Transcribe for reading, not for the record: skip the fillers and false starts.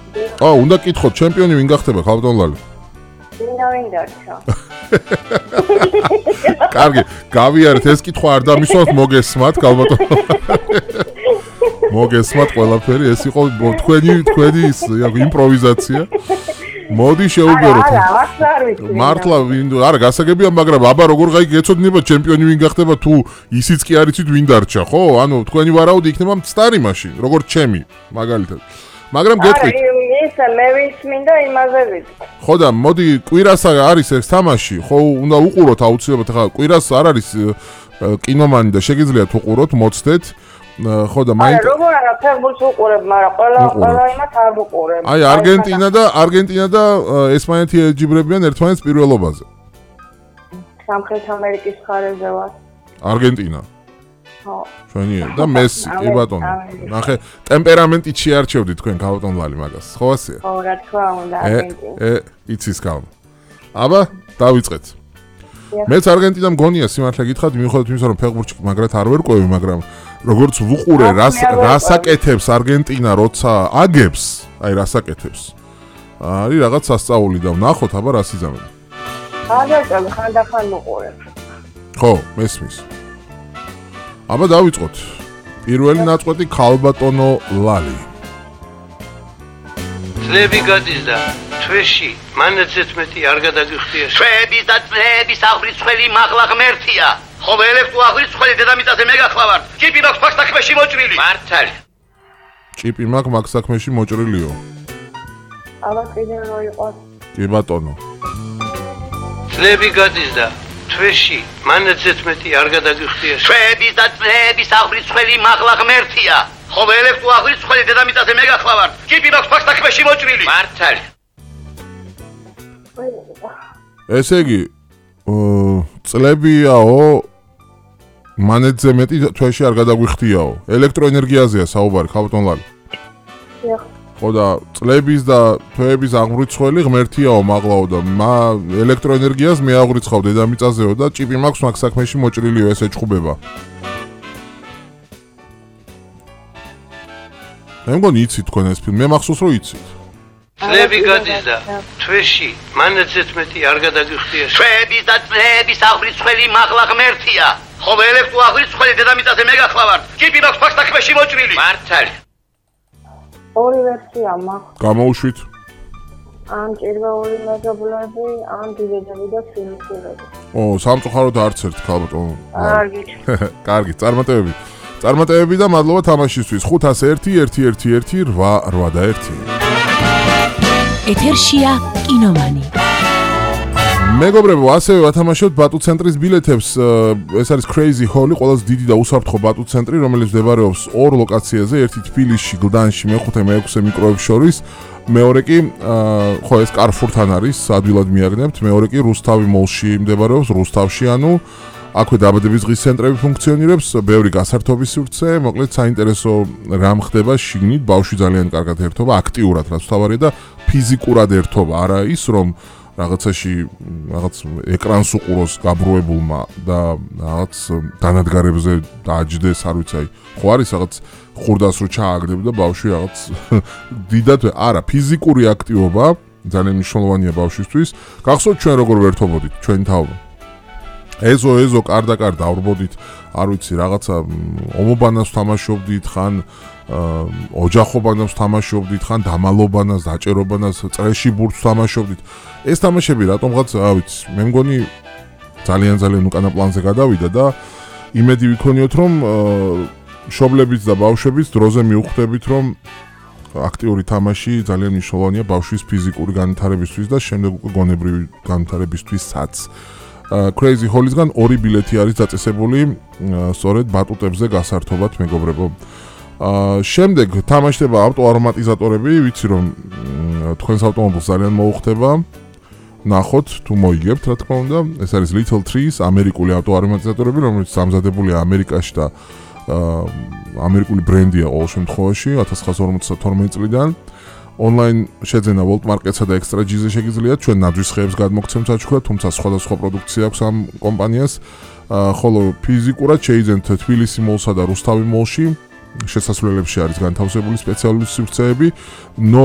უნდა კითხოთ, ჩემპიონი ვინ გახდება, ქალბატონ ლალი? ვინ დარჩა? კარგი, გავიარეთ, ეს კითხვა არ დამისვათ, მოგესმათ, ქალბატონ. მოგესმათ ყველაფერი, ეს იყო თქვენი ის იმპროვიზაცია. მოდი შევუდგეროთ. მართლა არა გასაგებია, მაგრამ აბა როგორ გაიგეცოდინება ჩემპიონი ვინ გახდება თუ ისიც კი არ იცით ვინ დარჩა, ხო? ანუ თქვენი ვარაუდი იქნება მწარი მაშინ, როგორც ჩემი, მაგალითად. მაგრამ გეტყვით. ის მე ვინც მინდა იმაზე ვიტყვი. ხო და მოდი კვირას არის ეს თამაში, ხო უნდა უყუროთ აუცილებლად, ხა კვირას არ არის კინომანი და შეგიძლიათ უყუროთ, მოცდეთ. ხო და როგორ არა ფეხბურთს უყურებ, მაგრამ ყველა იმათ არ უყურებ. აი არგენტინა და ესპანეთი ეჯიბრებიან ერთმანეთს პირველობაზე. სამხრეთ ამერიკის მხარეზე ვარ. არგენტინა. ხო. ჩვენი და მესი, კი ბატონო. ნახე, ტემპერამენტით შეარჩევდი თქვენ ქალბატონ ლალი მაგას. ხო ასეა? ხო, რა თქმა უნდა, არგენტინა. იცის კალმა. აბა, დავიწყეთ. მეც არგენტინა მგონია სიმართლე გითხრათ, მიუხედავად იმისა, რომ ფეხბურთში მაგრად არ ვერკვევი, მაგრამ როგორც ვუყურე, რასაკეთებს არგენტინა, როცა აგებს, აი რასაკეთებს. არის რაღაც სასწაული და ვნახოთ, აბა რას იზამენ. აგერტა ხანდახან უყურებ. ხო, მესმის. აბა დავიწყოთ. პირველი ნაწყვეტი ქალბატონო ლალი. წლები გადის და თვეში მანაცეც მეტი არ გადაგიხდია. თვეების და წლების აღვრიცხელი მაღლა ღმერთია. ხოლო ელექტრო აღვრიცხელი დედამიწაზე მე გახლავართ. ჭიპი მაქვს მაგ საქმეში მოჭრილი. მართალი. ჭიპი მაქვს მაგ საქმეში მოჭრილიო. აბა კიდევ რო იყოს. კი ბატონო. წლები გადის და თვეში მანაცეც მეტი არ გადაგიხდია. თვეების და წლების აღვრიცხელი მაღლა ღმერთია. ხოლო ელექტრო აღვრიცხელი დედამიწაზე მე გახლავართ. ჭიპი მაქვს მაგ საქმეში მოჭრილი. მართალი. ესე იგი წლებიაო მანეთზე მეტი თვეში არ გადაგვიხდიაო. ელექტროენერგიაზეა საუბარი, ქალბატონ ლალი. ხო და წლების და თვეების აღვრიცხელი ღმერთიაო მაღლაო და ელექტროენერგიას მე აღვრიცხავ დედამიწაზეო და ჭიპი მაქვს მაგ საქმეში მოჭრილიო, ეს ეჭხუბება. მე მგონი იცით თქვენ ეს ფილმი, მე მახსოვს რომ იცით. წლები გადის და თვეში მანაცეც მეტი არ გადაგიხდია. თვეების და წლების აღვრიცხელი მაღლა ღმერთია. ხოლო ელექტრო აღვრიცხელი დედამიწაზე მე გახლავართ. ჭიპი მაქვს მაგ საქმეში მოჭრილი. მართალი. ორი ვერსია მაქვს. გამოუშვით. ან ჭირვეული მეზობლები, ან დიდედები და ფილმები. სამწუხაროდ არც ერთ ქალბატონ. კარგი. კარგი, წარმატებები და მადლობა თამაშისთვის. 501-111-881. ეთერშია კინომანი. მეგობრებო, ასევე ვათამაშებთ ბატუ ცენტრის ბილეთებს. ეს არის Crazy Hall-ი, ყველაზე დიდი და უსაფრთხო ბატუ ცენტრი, რომელიც მდებარეობს ორ ლოკაციაზე, ერთი თბილისში, გლდანში, მეხუთე, მეექვსე მიკროებს შორის. მეორე კი, ხო, ეს Carrefour-თან არის, ადვილად მიაგნებთ. მეორე კი რუსთავი მოლში მდებარეობს, რუსთავში, ანუ აქვე დაბადების დღის ცენტრები ფუნქციონირებს, ბევრი გასართობის სივრცე, მოკლედ საინტერესო რამ ხდება შიგნით, ბავშვი ძალიან კარგად ერთობა, აქტიურად რაც თავარია და ფიზიკურად ერთობა, არა ის რომ რაღაცაში რაღაც ეკრანს უყუროს გაბრუებულმა და რაღაც დანადგარებზე დააჯდეს, არ ვიცი, ხო არის რაღაც ხურდას რო ჩააგდებ და ბავშვი რაღაც დიდად არა, ფიზიკური აქტივობა ძალიან მნიშვნელოვანია ბავშვისთვის. გახსოვთ ჩვენ როგორ ვერთობოდით ჩვენი თაობა? ეზო კარდაკარ დავრბოდით, არ ვიცი, რაღაცა ომობანას თამაშობდით, ხან ოჯახობანას თამაშობდით, ხან დამალობანას, დაჭერობანას, წრეში ბურთს თამაშობდით. ეს თამაშები რატომღაც, რა ვიცი, მე მგონი ძალიან უკანა პლანზე გადავიდა და იმედი ვიქონიოთ, რომ მშობლებიც და ბავშვებიც დროზე მიუხვდებით, რომ აქტიური თამაში ძალიან მნიშვნელოვანია ბავშვის ფიზიკური განვითარებისთვის და შემდეგ უკვე გონებრივი განვითარებისთვისაც. Crazy Hall-ისგან ორი ბილეთი არის დაწესებული სწორედ ბატუტებზე გასართობად, მეგობრებო. შემდეგ თამაშდება ავტოარომატიზატორები, ვიცი რომ თქვენს ავტომობილს ძალიან მოუხდება. ნახოთ თუ მოიგებთ, რა თქმა უნდა. ეს არის Little Trees, ამერიკული ავტოარომატიზატორები, რომელიც დამზადებულია ამერიკაში და ამერიკული ბრენდია ყოველ შემთხვევაში 1952 წლიდან. Online შეძენა World Market-სა და Extra G-ზე შეგიძლიათ, ჩვენ ნაძვის ხეებს გადმოგცემთ საჩუქრად, თუმცა სხვადასხვა პროდუქცია აქვს ამ კომპანიას. ხოლო ფიზიკურად შეიძენთ თბილისი მოლსა და რუსთავი მოლში. შესასვლელებში არის განთავსებული სპეციალური სივრცეები.